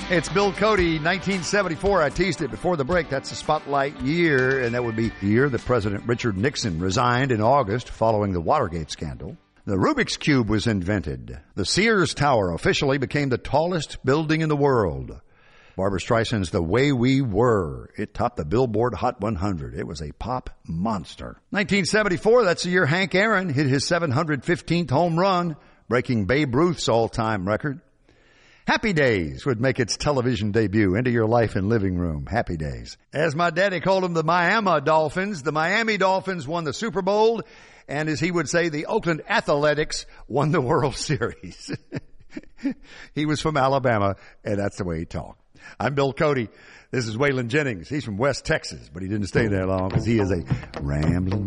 It's Bill Cody, 1974. I teased it before the break. That's the spotlight year, and that would be the year that President Richard Nixon resigned in August following the Watergate scandal. The Rubik's Cube was invented. The Sears Tower officially became the tallest building in the world. Barbra Streisand's The Way We Were. It topped the Billboard Hot 100. It was a pop monster. 1974, that's the year Hank Aaron hit his 715th home run, breaking Babe Ruth's all-time record. Happy Days would make its television debut. Into Your Life and Living Room. Happy Days. As my daddy called them, the Miami Dolphins. The Miami Dolphins won the Super Bowl, and as he would say, the Oakland Athletics won the World Series. He was from Alabama, and that's the way he talked. I'm Bill Cody. This is Waylon Jennings. He's from West Texas, but he didn't stay there long because he is a rambling